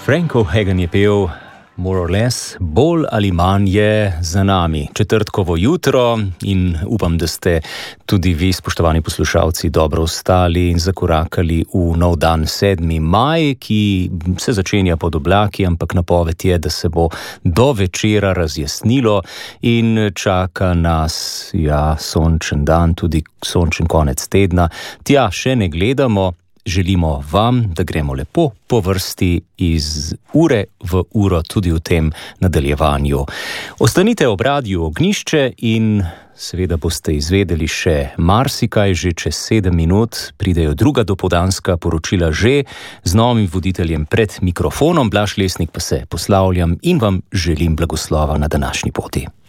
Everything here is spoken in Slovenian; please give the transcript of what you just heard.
Frank O'Hagan je pel More or Less, bolj ali manj je za nami. Četrtkovo jutro in upam, da ste tudi vi, spoštovani poslušalci, dobro vstali in zakorakali v nov dan 7. maj, ki se začenja pod oblaki, ampak napoved je, da se bo do večera razjasnilo in čaka nas, sončen dan, tudi sončen konec tedna. Tja še ne gledamo. Želimo vam, da gremo lepo po vrsti iz ure v uro tudi v tem nadaljevanju. Ostanite ob Radiu Ognjišče in seveda boste izvedeli še marsikaj. Že čez 7 minut pridejo druga dopoldanska poročila že z novim voditeljem pred mikrofonom. Blaž Lesnik pa se poslavljam in vam želim blagoslova na današnji poti.